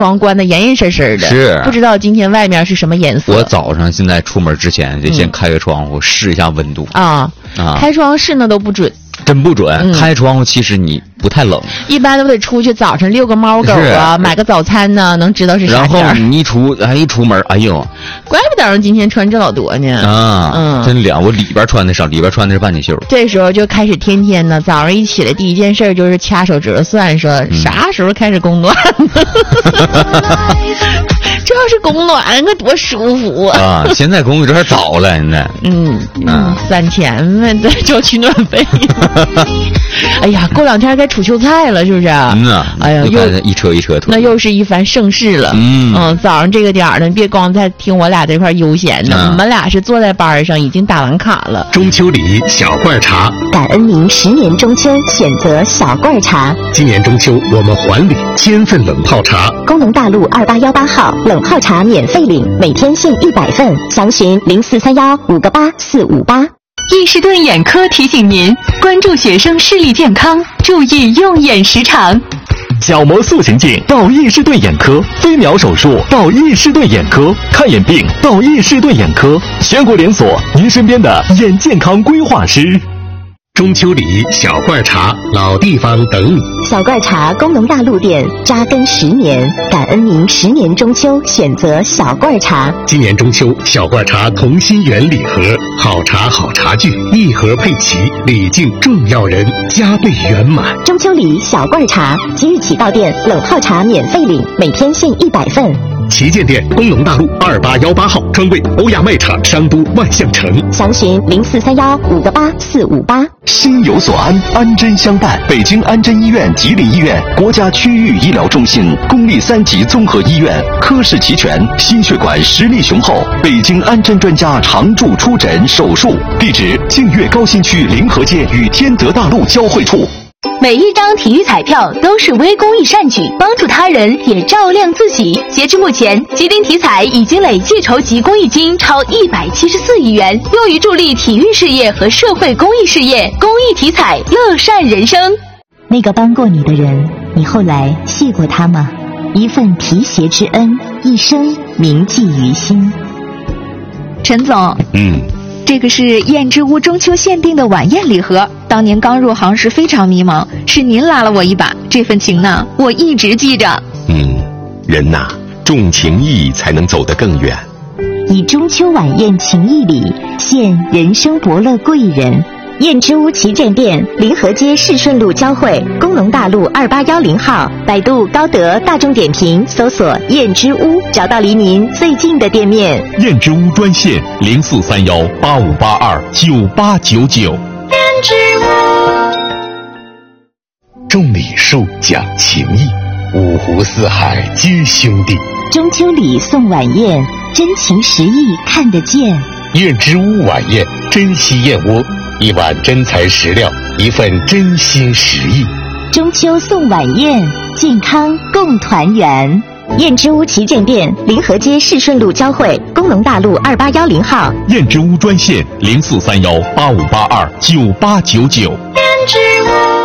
窗关的严严实实的， 是不知道今天外面是什么颜色。 我早上现在出门之前得先开个窗户试一下温度开窗试那都不准。 真不准，开窗户其实你不太冷， 一般都得出去早上遛个猫狗啊，买个早餐呢，能知道是啥天。 然后你一出门，哎呦， 怪不得今天穿这老多呢。 真凉！我里边穿的少，里边穿的是半截袖。 这时候就开始天天呢，早上一起来第一件事就是掐手指头算，说啥时候开始供暖。这要是供暖，可多舒服啊！ 现在供有点早了，现在。 3000呗，对，交取暖费。哎呀，过2天该储秋菜了，是不是？哎呀， 又一车一车囤， 那又是一番盛事了。早上这个点儿呢，别光在听我俩这块悠闲呢，我们俩是坐在班上，已经打完卡了。 中秋礼小罐茶， 感恩您10年中秋选择小罐茶。 今年中秋我们还礼1000份冷泡茶。 工农大路2818号冷泡茶免费领，每天限100份，详询0431-58458。 伊士顿眼科提醒您关注学生视力健康，注意用眼时长。 角膜塑形镜到伊士顿眼科，飞秒手术到伊士顿眼科，看眼病到伊士顿眼科，全国连锁，您身边的眼健康规划师。 中秋礼小罐茶，老地方等你。 小罐茶工农大路店扎根10年，感恩您10年中秋选择小罐茶。 今年中秋小罐茶同心圆礼盒，好茶好茶具，一盒配齐，礼敬重要人，加倍圆满。 中秋礼小罐茶，即日起到店冷泡茶免费领，每天限100份。 旗舰店工农大路2818号，专柜欧亚卖场商都万象城， 详询0431-58458。 心有所安，安贞相伴。北京安贞医院、吉林医院国家区域医疗中心，公立3级综合医院，科室齐全，心血管实力雄厚。北京安贞专家常驻出诊手术，地址：净月高新区临河街与天德大路交汇处。 每一张体育彩票都是微公益善举，帮助他人也照亮自己。截至目前，吉林体彩已经累计筹集公益金超174亿元，用于助力体育事业和社会公益事业。公益体彩，乐善人生。 那个帮过你的人，你后来谢过他吗？一份提携之恩，一生铭记于心。 陈总，这个是燕之屋中秋限定的晚宴礼盒，当年刚入行时非常迷茫，是您拉了我一把，这份情呢，我一直记着。 人呐，重情义才能走得更远。 以中秋晚宴情谊礼，献人生伯乐贵人。燕之屋旗舰店临河街市顺路交汇，工农大路2810号，百度、高德、大众点评搜索燕之屋，找到离您最近的店面。 燕之屋专线0431-8582-9899。燕之屋。种礼树讲情谊，五湖四海皆兄弟。 中秋礼送晚宴，真情实意看得见。 燕之屋晚宴，珍稀燕窝，一碗真材实料，一份真心实意。 中秋送晚宴，健康共团圆。燕之屋旗舰店临河街市顺路交汇，工农大路2810号。 燕之屋专线0431-8582-9899。燕之屋。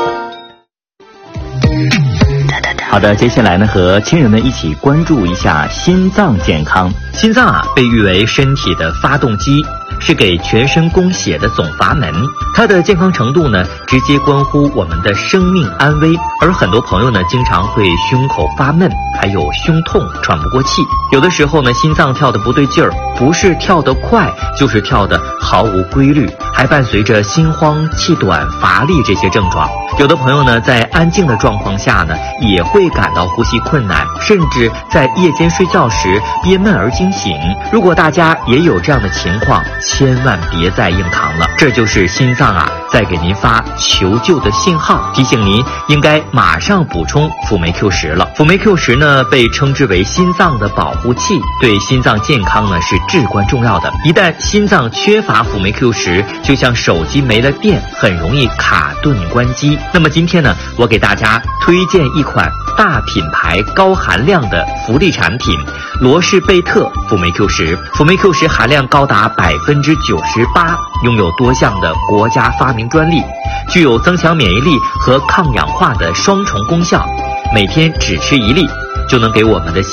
好的，接下来呢，和亲人们一起关注一下心脏健康。心脏啊，被誉为身体的发动机，是给全身供血的总阀门。它的健康程度呢，直接关乎我们的生命安危。而很多朋友呢，经常会胸口发闷，还有胸痛、喘不过气。有的时候呢，心脏跳得不对劲儿，不是跳得快，就是跳得毫无规律，还伴随着心慌、气短、乏力这些症状。有的朋友呢，在安静的状况下呢，也会感到呼吸困难，甚至在夜间睡觉时憋闷而惊醒。如果大家也有这样的情况，千万别再硬扛了，这就是心脏啊在给您发求救的信号，提醒您应该马上补充辅酶 Q10了。辅酶 Q10呢，被称之为心脏的保护器，对心脏健康呢是至关重要的。一旦心脏缺乏辅酶 Q10，就像手机没了电，很容易卡顿关机。那么今天呢，我给大家推荐一款大品牌高含量的福利产品罗氏贝特辅酶 Q10。辅酶 Q10含量高达98%，拥有多项的国家发明专利，具有增强免疫力和抗氧化的双重功效。每天只吃1粒，就能给我们的